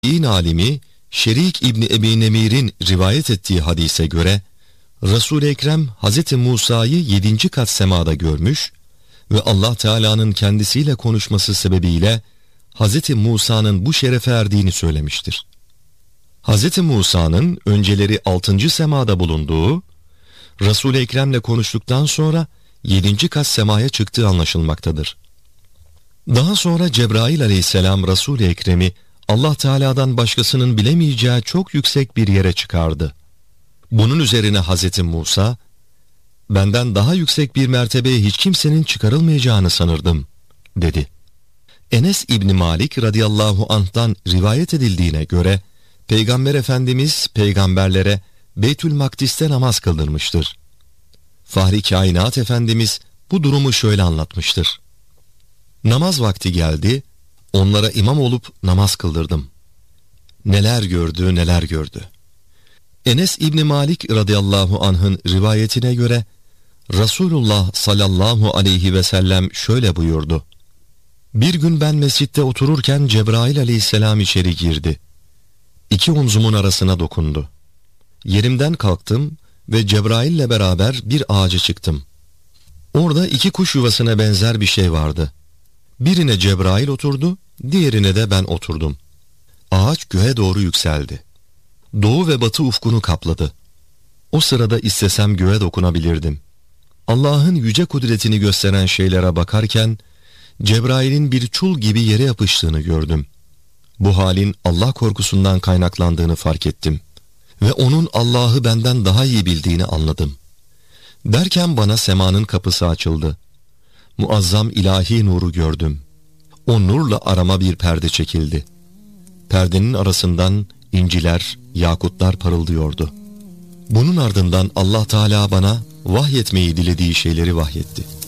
Tabi'in alimi Şerik İbni Ebi Nemir'in rivayet ettiği hadise göre Resul-i Ekrem Hz. Musa'yı 7. kat semada görmüş ve Allah Teala'nın kendisiyle konuşması sebebiyle Hz. Musa'nın bu şerefe erdiğini söylemiştir. Hz. Musa'nın önceleri 6. semada bulunduğu, Resul-i Ekrem'le konuştuktan sonra 7. kat semaya çıktığı anlaşılmaktadır. Daha sonra Cebrail aleyhisselam Resul-i Ekrem'i Allah Teala'dan başkasının bilemeyeceği çok yüksek bir yere çıkardı. Bunun üzerine Hz. Musa, "Benden daha yüksek bir mertebeye hiç kimsenin çıkarılmayacağını sanırdım," dedi. Enes İbni Malik radıyallahu anh'tan rivayet edildiğine göre, Peygamber Efendimiz peygamberlere Beytül Makdis'te namaz kıldırmıştır. Fahri Kainat Efendimiz bu durumu şöyle anlatmıştır: "Namaz vakti geldi, onlara imam olup namaz kıldırdım. Neler gördü, neler gördü." Enes İbni Malik radıyallahu anh'ın rivayetine göre, Resulullah sallallahu aleyhi ve sellem şöyle buyurdu: "Bir gün ben mescitte otururken Cebrail aleyhisselam içeri girdi. İki omzumun arasına dokundu. Yerimden kalktım ve Cebrail'le beraber bir ağaca çıktım. Orada iki kuş yuvasına benzer bir şey vardı. Birine Cebrail oturdu, diğerine de ben oturdum. Ağaç göğe doğru yükseldi. Doğu ve batı ufkunu kapladı. O sırada istesem göğe dokunabilirdim. Allah'ın yüce kudretini gösteren şeylere bakarken Cebrail'in bir çul gibi yere yapıştığını gördüm. Bu halin Allah korkusundan kaynaklandığını fark ettim ve onun Allah'ı benden daha iyi bildiğini anladım." Derken bana semanın kapısı açıldı. Muazzam ilahi nuru gördüm. O nurla arama bir perde çekildi. Perdenin arasından inciler, yakutlar parıldıyordu. Bunun ardından Allah Teala bana vahyetmeyi dilediği şeyleri vahyetti.